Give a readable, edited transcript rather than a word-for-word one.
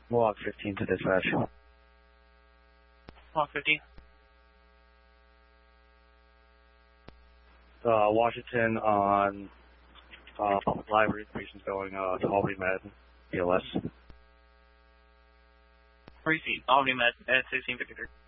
Log 15 to dispatch. Log 15. Washington on library patients going to Albany Med, BLS. Receive. Albany Med at 1653.